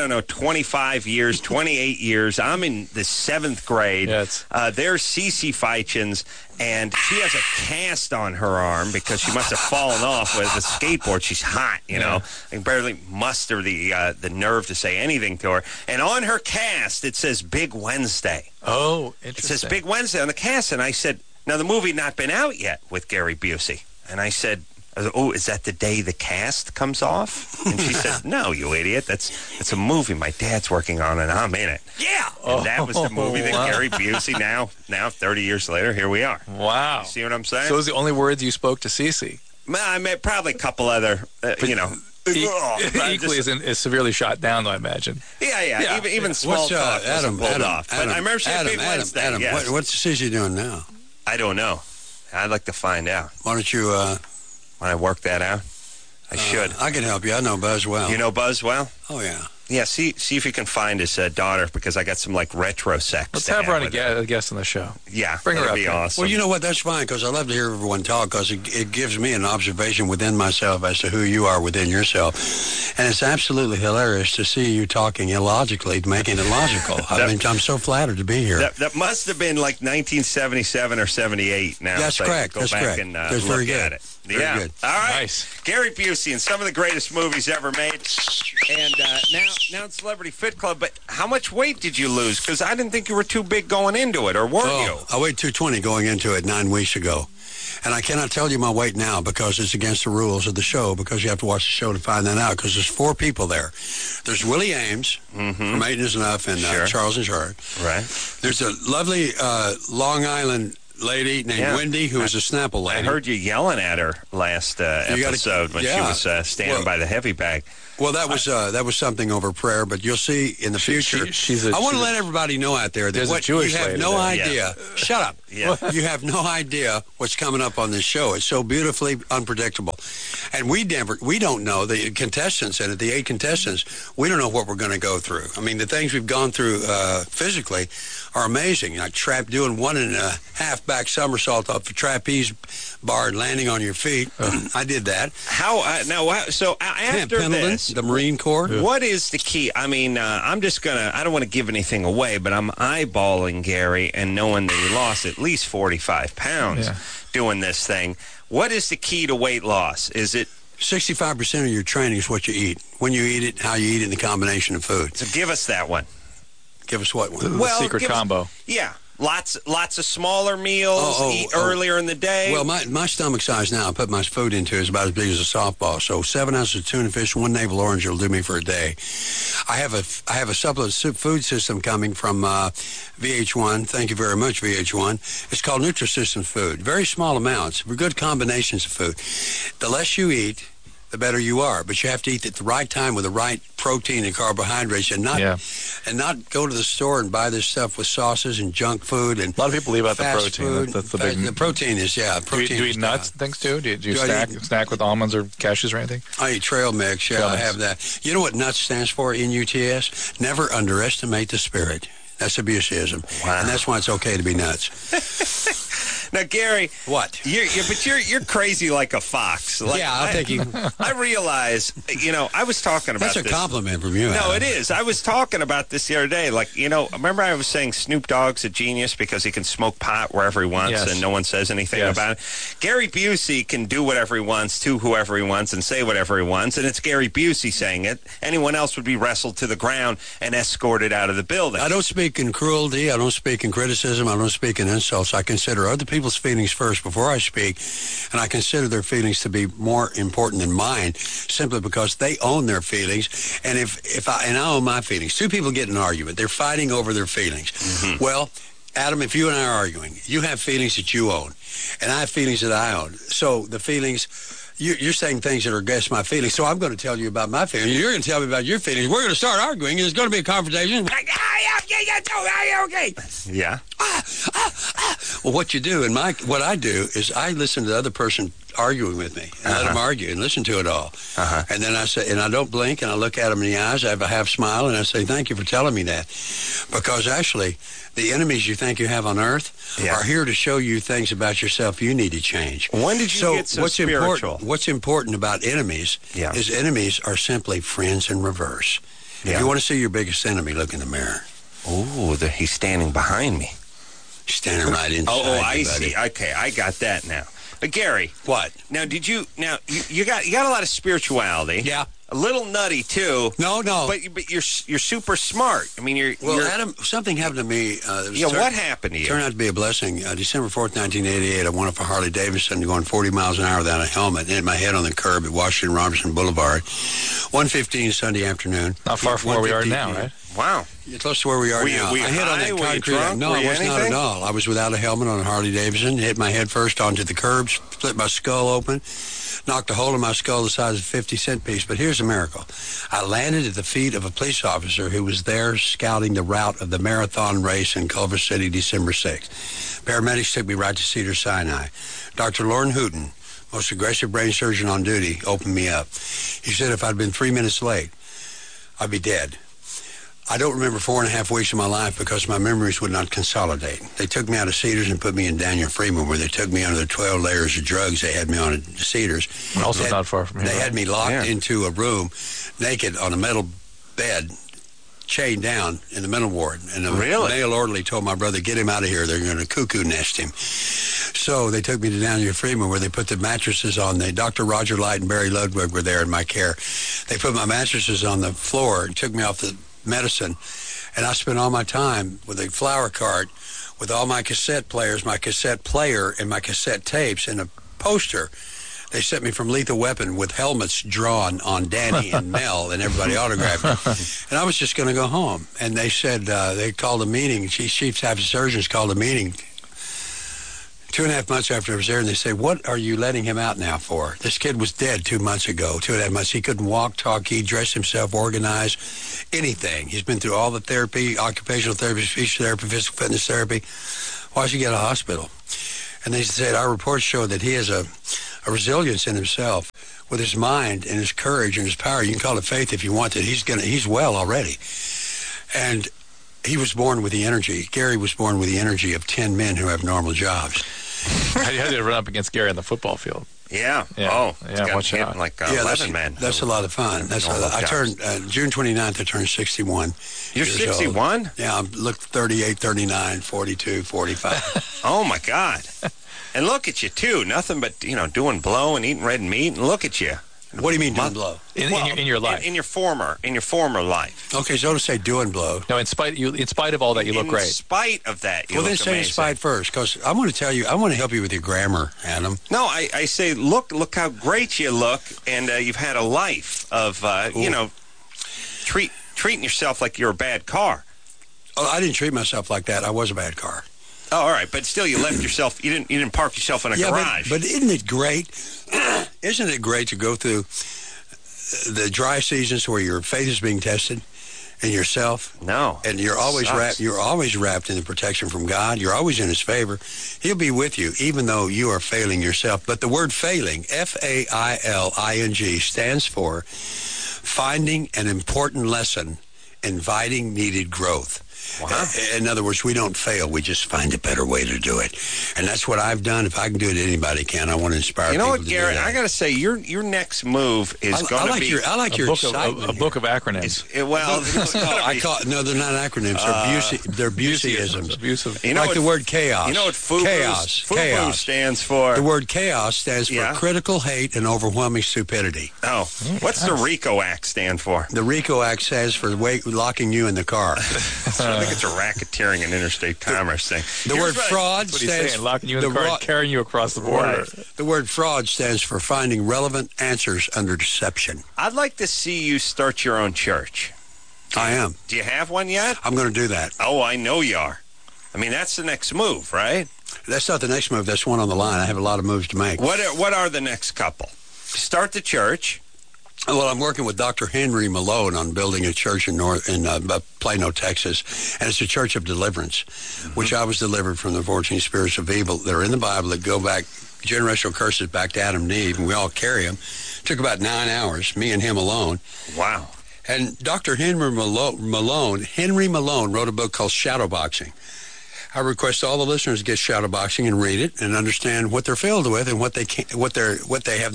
25 years, 28 years. I'm in the 7th grade. Yes. There's Cece Feichens, and she has a cast on her arm because she must have fallen off with the skateboard. She's hot, you know. I can barely muster the nerve to say anything to her. And on her cast, it says Big Wednesday. Oh, It interesting. says Big Wednesday on the cast, and I said, now the movie had not been out yet with Gary Busey. And I said, oh, is that the day the cast comes off? And she said, no, you idiot. That's a movie my dad's working on, and I'm in it. Yeah. And that was the movie that wow. Gary Busey, now 30 years later, here we are. Wow. See what I'm saying? So those are the only words you spoke to Cece? I mean, probably a couple other, Equally as severely shot down, though, I imagine. Yeah. Even small talk wasn't pulled off. But I remember she had Big Wednesday. Adam, yes. what's Cece doing now? I don't know. I'd like to find out. Why don't you? When I work that out, I should. I can help you. I know Buzz well. You know Buzz well? Oh yeah. Yeah, see if you can find his daughter, because I got some like retro sex. Let's to have her on with a guest on the show. Yeah, bring her that'd up. Be here. awesome. Well, you know what? That's fine, because I love to hear everyone talk, because it gives me an observation within myself as to who you are within yourself. And it's absolutely hilarious to see you talking illogically, making it logical. I'm so flattered to be here. That must have been like 1977 or 78 now. That's so correct. Go That's back correct. and That's look very good. at it. Very yeah. good. All right. Nice. Gary Busey and some of the greatest movies ever made. And now in Celebrity Fit Club. But how much weight did you lose? Because I didn't think you were too big going into it, or were you? I weighed 220 going into it 9 weeks ago. And I cannot tell you my weight now because it's against the rules of the show, because you have to watch the show to find that out, because there's 4 people there. There's Willie Ames from Eight is Enough and Charles in Charge. Right. There's a lovely Long Island lady named Wendy, who is a Snapple lady. I heard you yelling at her last episode when she was standing by the heavy bag. Well, that was something over prayer, but you'll see in the future. I want to let everybody know out there that what you have no idea. Yeah. Shut up. Yeah. You have no idea what's coming up on this show. It's so beautifully unpredictable, and we don't know the contestants in it. The 8 contestants, we don't know what we're going to go through. I mean, the things we've gone through physically are amazing. Like doing 1.5 back somersault off the trapeze bar and landing on your feet. I did that. So after Pendleton, this, the Marine Corps. What is the key? I mean, I don't want to give anything away, but I'm eyeballing Gary and knowing that he lost at least 45 pounds doing this thing. What is the key to weight loss? Is it 65% of your training is what you eat, when you eat it, how you eat it, and the combination of food. So give us that one. Give us what one? The secret combo. Lots of smaller meals, eat earlier in the day. Well, my stomach size now, I put my food into, is about as big as a softball. So 7 ounces of tuna fish, 1 navel orange will do me for a day. I have a supplement food system coming from VH1. Thank you very much, VH1. It's called Nutrisystem Food. Very small amounts, good combinations of food. The less you eat, the better you are. But you have to eat at the right time with the right protein and carbohydrates, and not go to the store and buy this stuff with sauces and junk food. And a lot of people leave out the protein. Food. That's the big. The protein is protein. Do you eat nuts and things too? Do you snack with almonds or cashews or anything? I eat trail mix. I have that. You know what nuts stands for? NUTS. Never underestimate the spirit. That's abuseism. Wow. And that's why it's okay to be nuts. Now, Gary, what? You're crazy like a fox. Like, I'll take you. I realize, I was talking about this. That's a compliment from you. No, Adam. it is. I was talking about this the other day. Like, remember I was saying Snoop Dogg's a genius because he can smoke pot wherever he wants and no one says anything about it. Gary Busey can do whatever he wants to whoever he wants and say whatever he wants, and it's Gary Busey saying it. Anyone else would be wrestled to the ground and escorted out of the building. I don't speak in cruelty. I don't speak in criticism. I don't speak in insults. I consider other people's feelings first before I speak, and I consider their feelings to be more important than mine, simply because they own their feelings. And if I own my feelings, 2 people get in an argument, they're fighting over their feelings. Mm-hmm. Well, Adam, if you and I are arguing, you have feelings that you own, and I have feelings that I own. So the feelings. You're saying things that are against my feelings, so I'm going to tell you about my feelings. You're going to tell me about your feelings. We're going to start arguing, and there's going to be a confrontation. Okay. Yeah. Well, what you do, and what I do is I listen to the other person arguing with me, and let them argue, and listen to it all. And then I say, and I don't blink, and I look at them in the eyes. I have a half smile, and I say, thank you for telling me that. Because actually, the enemies you think you have on earth are here to show you things about yourself you need to change. When did you get so spiritual? What's important about enemies is enemies are simply friends in reverse. If you want to see your biggest enemy, look in the mirror. Oh, he's standing behind me. He's standing right inside I you, see. Okay, I got that now. Gary, what? Now, you got a lot of spirituality. Yeah. A little nutty too. No. But you're super smart. I mean, you're Adam, something happened to me. What happened to you? Turned out to be a blessing. December 4th, 1988, I went off a Harley Davidson going 40 miles an hour without a helmet. Hit my head on the curb at Washington Robinson Boulevard. 1:15 Sunday afternoon. Not far from where we are now, right? Wow. Close to where we are now. I hit on that concrete. No, I was not at all. I was without a helmet on a Harley Davidson. Hit my head first onto the curb, split my skull open, knocked a hole in my skull the size of a 50-cent piece. But here's a miracle. I landed at the feet of a police officer who was there scouting the route of the marathon race in Culver City, December 6th. Paramedics took me right to Cedars-Sinai. Dr. Lauren Hooten, most aggressive brain surgeon on duty, opened me up. He said if I'd been 3 minutes late, I'd be dead. I don't remember 4.5 weeks of my life because my memories would not consolidate. They took me out of Cedars and put me in Daniel Freeman, where they took me under the 12 layers of drugs they had me on at Cedars. Also not far from here. They had me locked into a room, naked, on a metal bed, chained down in the mental ward. And the male orderly told my brother, get him out of here. They're going to cuckoo nest him. So they took me to Daniel Freeman, where they put the mattresses on. Dr. Roger Light and Barry Ludwig were there in my care. They put my mattresses on the floor and took me off the medicine, and I spent all my time with a flower cart with all my cassette players, my cassette player, and my cassette tapes, and a poster. They sent me from Lethal Weapon with helmets drawn on Danny and Mel, and everybody autographed it. And I was just going to go home. And they said, they called a meeting, Chief Staff of Surgeons called a meeting 2.5 months after I was there, and they say, what are you letting him out now for? This kid was dead 2 months ago, 2.5 months. He couldn't walk, talk, he dressed himself, organize, anything. He's been through all the therapy, occupational therapy, speech therapy, physical fitness therapy. Why should he get a hospital? And they said, our reports show that he has a resilience in himself with his mind and his courage and his power. You can call it faith if you want it. He's well already. And he was born with the energy. Gary was born with the energy of 10 men who have normal jobs. How did you run up against Gary on the football field? Yeah. Yeah. Yeah, Watch out. Like 11 men. That's a lot of fun. I turned, June 29th, I turned 61. You're 61? Old. Yeah, I look 38, 39, 42, 45. Oh, my God. And look at you, too. Nothing but, doing blow and eating red meat. And look at you. What do you mean doing blow? In your life. In your former life. Okay, so to say doing blow. No, in spite of all that, you look great. In spite of that, you look look amazing. Well, then say in spite first, because I want to help you with your grammar, Adam. No, I say, look how great you look, and you've had a life of, treating yourself like you're a bad car. Oh, I didn't treat myself like that. I was a bad car. Oh, all right, but still, you left yourself. You didn't park yourself in a garage. But isn't it great? Isn't it great to go through the dry seasons where your faith is being tested in yourself? No, and you're always wrapped. You're always wrapped in the protection from God. You're always in His favor. He'll be with you, even though you are failing yourself. But the word failing, F-A-I-L-I-N-G, stands for finding an important lesson, inviting needed growth. Wow. In other words, we don't fail. We just find a better way to do it. And that's what I've done. If I can do it, anybody can. I want to inspire people to do that. You know what, Garrett? I got to say, your next move is going to be... I like your excitement. A book of acronyms. They're not acronyms. They're Buseyisms. Abusive. Like the word chaos. You know what FUBU stands for? The word chaos stands for critical hate and overwhelming stupidity. Oh. What's the RICO Act stand for? The RICO Act stands for locking you in the car. I think it's a racketeering and interstate commerce thing. The word fraud stands for locking you in the car and carrying you across the border. Right. The word fraud stands for finding relevant answers under deception. I'd like to see you start your own church. I am. Do you have one yet? I'm going to do that. Oh, I know you are. I mean, that's the next move, right? That's not the next move. That's one on the line. I have a lot of moves to make. What are the next couple? Start the church. Well, I'm working with Dr. Henry Malone on building a church in Plano, Texas, and it's a church of deliverance, which I was delivered from the 14 spirits of evil that are in the Bible that go back, generational curses back to Adam and Eve, and we all carry them. It took about 9 hours, me and him alone. Wow. And Dr. Henry Malone wrote a book called Shadowboxing. I request all the listeners get Shadowboxing and read it and understand what they're filled with and what they have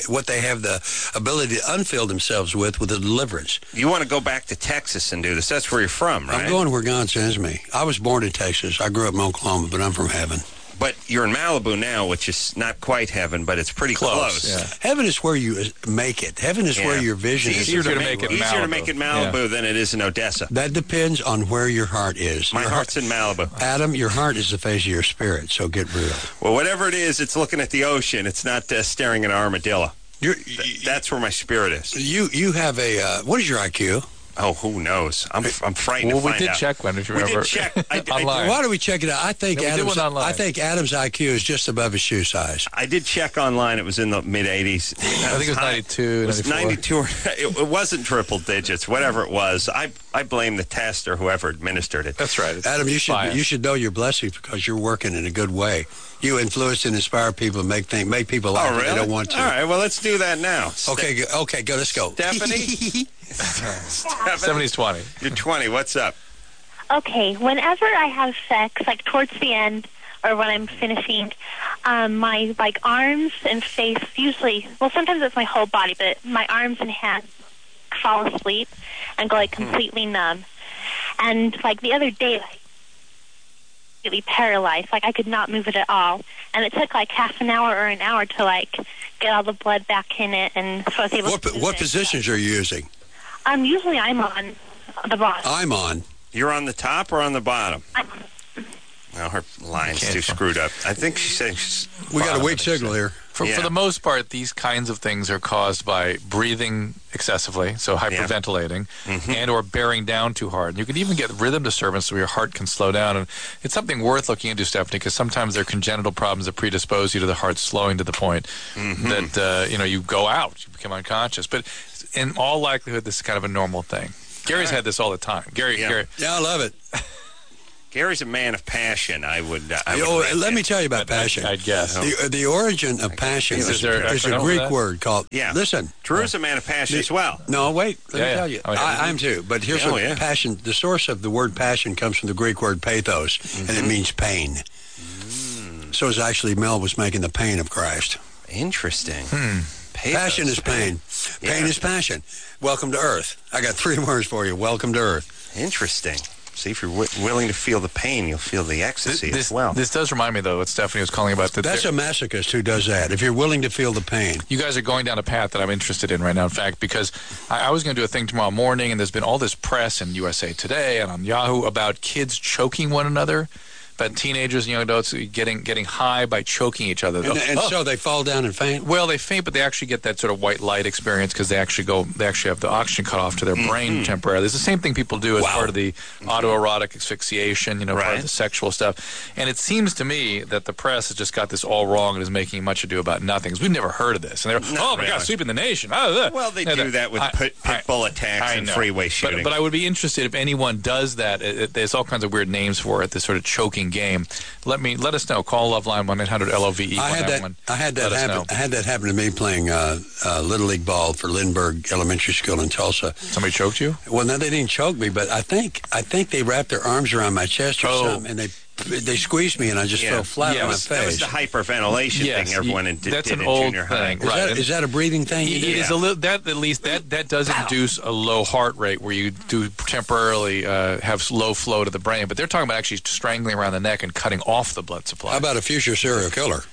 the ability to unfill themselves with the deliverance. You want to go back to Texas and do this? That's where you're from, right? I'm going where God sends me. I was born in Texas. I grew up in Oklahoma, but I'm from heaven. But you're in Malibu now, which is not quite heaven, but it's pretty close. Yeah. Heaven is where you make it. Heaven is where your vision is. It's easier to make it in Malibu than it is in Odessa. That depends on where your heart is. My heart's in Malibu. Adam, your heart is the face of your spirit, so get real. Well, whatever it is, it's looking at the ocean. It's not staring at an armadillo. That's where my spirit is. You have a, what is your IQ? Oh, who knows? I'm frightened to find out. Well, we did check one, if you remember. We did check. Online. Why do we check it out? I think Adam's IQ is just above his shoe size. I did check online. It was in the mid-80s. I think it was 92, It was 92. It wasn't triple digits. Whatever it was, I blame the test or whoever administered it. That's right. Adam, you should know your blessings because you're working in a good way. You influence and inspire people and make people laugh really? They don't want to. All right, well, let's do that now. Okay, go. Let's go. Stephanie? 70's 20. You're 20. What's up? Okay, whenever I have sex, like towards the end or when I'm finishing, my like arms and face usually, well, sometimes it's my whole body, but my arms and hands fall asleep and go like completely numb. And like the other day, like completely paralyzed, like I could not move it at all. And it took like half an hour or an hour to like get all the blood back in it, and so I was able to. What positions are you using? Usually I'm on the bottom. I'm on. You're on the top or on the bottom? Well, her line's too screwed up. I think she's saying we got a weak signal here. For the most part, these kinds of things are caused by breathing excessively, so hyperventilating, and or bearing down too hard. You can even get rhythm disturbance where your heart can slow down, and it's something worth looking into, Stephanie, because sometimes there are congenital problems that predispose you to the heart slowing to the point that you go out, you become unconscious. But in all likelihood, this is kind of a normal thing. Gary's had this all the time. Gary. Yeah, I love it. Gary's a man of passion. Let me tell you about passion. I'd guess. The origin of passion is a Greek word called, listen. Drew's a man of passion as well. No, wait, let me tell you. I'm too. But here's what passion, the source of the word passion comes from the Greek word pathos, and it means pain. So it's actually Mel was making the pain of Christ. Interesting. Passion is pain. Pain is passion. Welcome to Earth. I got 3 words for you. Welcome to Earth. Interesting. See, if you're willing to feel the pain, you'll feel the ecstasy as well. This does remind me, though, what Stephanie was calling about. That's a masochist who does that, if you're willing to feel the pain. You guys are going down a path that I'm interested in right now, in fact, because I was going to do a thing tomorrow morning, and there's been all this press in USA Today and on Yahoo about kids choking one another. About teenagers and young adults getting high by choking each other. So they fall down and faint? Well, they faint, but they actually get that sort of white light experience because they actually have the oxygen cut off to their brain temporarily. It's the same thing people do as part of the autoerotic asphyxiation, part of the sexual stuff. And it seems to me that the press has just got this all wrong and is making much ado about nothing. We've never heard of this. And they're, oh my God, sweeping the nation. Well, they do that with pit bull attacks and freeway shooting. But I would be interested if anyone does that. There's all kinds of weird names for it, this sort of choking game. Let us know. Call Loveline 1-800-LOVE. I had that happen to me playing Little League ball for Lindbergh Elementary School in Tulsa. Somebody choked you? Well, no, they didn't choke me, but I think they wrapped their arms around my chest or something, and they squeezed me, and I just fell flat on my face. That was the hyperventilation thing everyone did in junior high. Is that a breathing thing? It is a little. That does induce a low heart rate where you do temporarily have low flow to the brain. But they're talking about actually strangling around the neck and cutting off the blood supply. How about a future serial killer?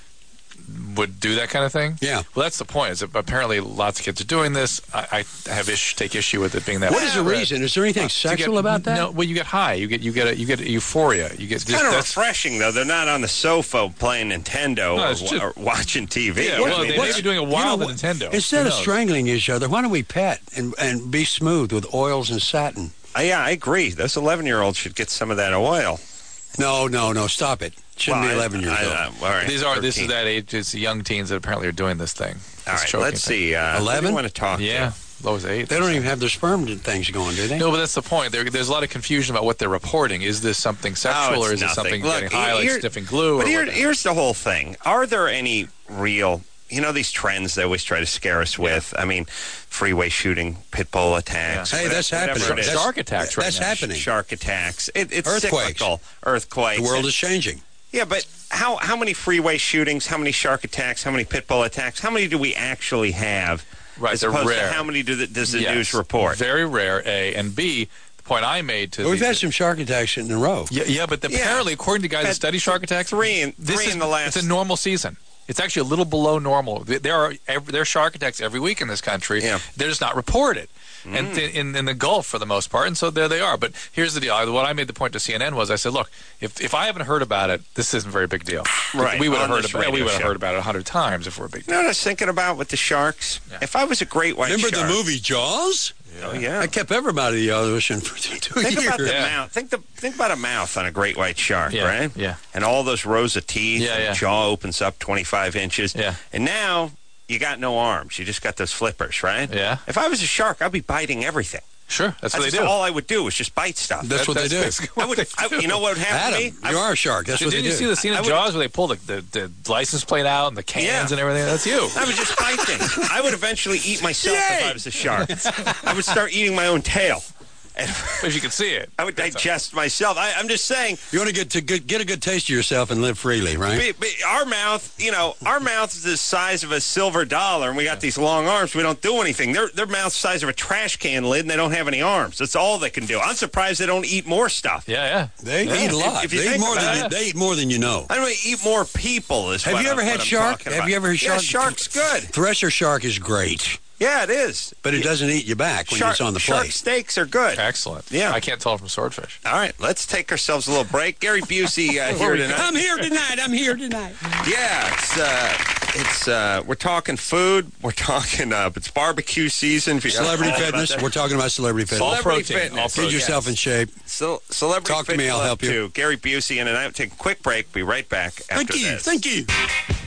Would do that kind of thing? Yeah. Well, that's the point. Is that apparently lots of kids are doing this. I take issue with it being that. What is the reason? Is there anything sexual about that? No. Well, you get high. You get euphoria. It's kind of refreshing though. They're not on the sofa playing Nintendo or watching TV. Yeah. Well, they may be doing a while on Nintendo. Instead of strangling each other, why don't we pet and be smooth with oils and satin? Yeah, I agree. Those 11-year-olds should get some of that oil. No, stop it. Shouldn't be 11 years old. All right, this is that age. It's the young teens that apparently are doing this thing. All right, let's see. 11? I want to talk. Yeah, low as 8. They don't even have their sperm things going, do they? No, but that's the point. There's a lot of confusion about what they're reporting. Is this something sexual, or is it something getting high, like sniffing glue? But here's the whole thing. Are there any real... these trends they always try to scare us with. I mean, freeway shooting, pit bull attacks. Hey, that's happening. Shark attacks right now. That's happening. Shark attacks. It's earthquakes. Cyclical. Earthquakes. The world is changing. Yeah, but how many freeway shootings, how many shark attacks, how many pit bull attacks, how many do we actually have? Right, as they're opposed rare. To how many does the news report? Very rare, A. And B, the point I made to... We've had some shark attacks in a row. Yeah, but apparently, according to guys that study shark attacks... Three in the last... It's a normal season. It's actually a little below normal. There are shark attacks every week in this country. Yeah. They're just not reported. And in the Gulf for the most part, and so there they are. But here's the deal. What I made the point to CNN was I said, look, if I haven't heard about it, this isn't a very big deal. Right. We would have heard about it 100 times if we're a big deal. You know what I was thinking about with the sharks? Yeah. If I was a great white shark... Remember the movie Jaws? Oh, yeah. I kept everybody the ocean for 2 years. Think about the mouth. Think about a mouth on a great white shark, right? Yeah. And all those rows of teeth. Yeah. Jaw opens up 25 inches. Yeah. And now you got no arms. You just got those flippers, right? Yeah. If I was a shark, I'd be biting everything. Sure, that's what they do. All I would do was just bite stuff. That's what they do. You know what would happen to me? You are a shark. That's what they do. Didn't you see the scene in Jaws where they pull the license plate out and the cans and everything? That's you. I would just bite things. I would eventually eat myself if I was a shark. I would start eating my own tail. As you can see it. I would digest myself. I'm just saying. You want to get a good taste of yourself and live freely, right? Our mouth, our mouth is the size of a silver dollar, and we got these long arms. We don't do anything. Their mouth's the size of a trash can lid, and they don't have any arms. That's all they can do. I'm surprised they don't eat more stuff. Yeah. They eat a lot. They eat more than you know. I don't eat more people. Have you ever had shark? Have you ever had shark? Yeah, shark's good. Thresher shark is great. Yeah, it is. But it doesn't eat you back when it's on the plate. Shark steaks are good. Excellent. Yeah. I can't tell from swordfish. All right, let's take ourselves a little break. Gary Busey here tonight. I'm here tonight. Yeah, we're talking food. We're talking, it's barbecue season. Celebrity fitness. We're talking about celebrity fitness. Celebrity fitness. Get yourself in shape. Celebrity Talk to me, I'll help you. Gary Busey and I will take a quick break. Be right back after this. Thank you.